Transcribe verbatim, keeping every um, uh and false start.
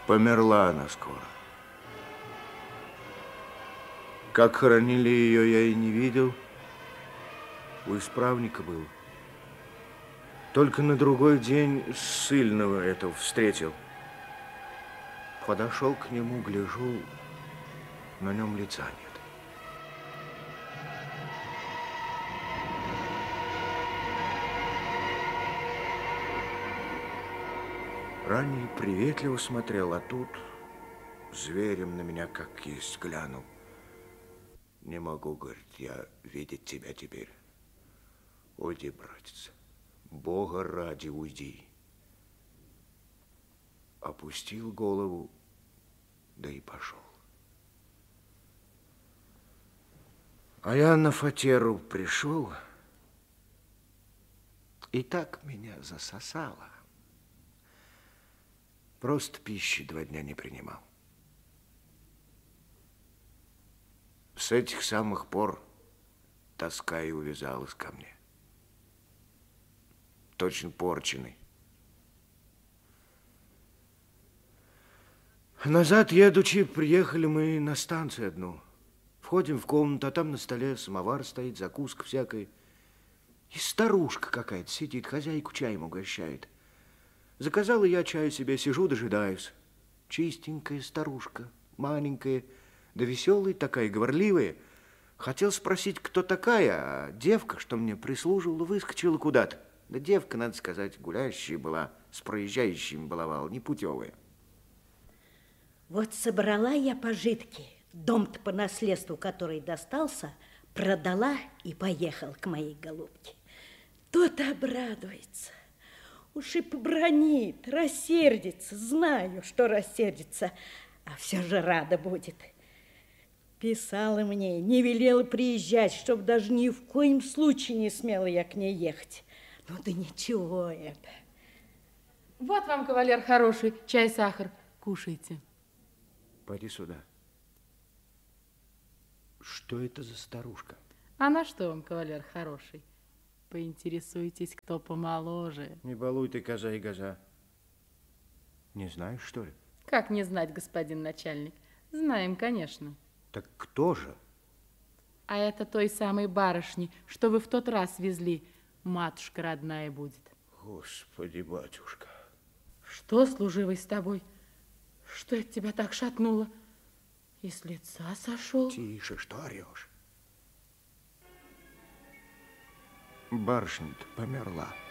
Померла она скоро. Как хоронили ее, я и не видел. У исправника был. Только на другой день ссыльного этого встретил. Подошел к нему, гляжу, на нем лица нет. Ранее приветливо смотрел, а тут зверем на меня как есть глянул. Не могу, говорит, я видеть тебя теперь. Уйди, братец, Бога ради уйди. Опустил голову, да и пошел. А я на фатеру пришел, и так меня засосало. Просто пищи два дня не принимал. С этих самых пор тоска и увязалась ко мне. Точно порченый. Назад едучи, приехали мы на станцию одну. Входим в комнату, а там на столе самовар стоит, закуска всякая. И старушка какая-то сидит, хозяйку чаем угощает. Заказала я чаю себе, сижу, дожидаюсь. Чистенькая старушка, маленькая, да веселая такая, говорливая. Хотел спросить, кто такая, а девка, что мне прислуживала, выскочила куда-то. Да девка, надо сказать, гуляющая была, с проезжающими баловала, непутевая. Вот собрала я пожитки, дом-то по наследству, который достался, продала и поехал к моей голубке. Тот обрадуется. Уж и побранит, рассердится, знаю, что рассердится, а все же рада будет. Писала мне, не велела приезжать, чтоб даже ни в коем случае не смела я к ней ехать. Ну да ничего это. Вот вам, кавалер хороший, чай, сахар, кушайте. Пойди сюда. Что это за старушка? А на что вам, кавалер хороший? Поинтересуйтесь, кто помоложе. Не балуй ты, коза и газа. Не знаешь, что ли? Как не знать, господин начальник? Знаем, конечно. Так кто же? А это той самой барышни, что вы в тот раз везли. Матушка родная будет. Господи, батюшка. Что, служивый, с тобой? Что это тебя так шатнуло? И с лица сошел? Тише, что орешь? Барышня-то померла.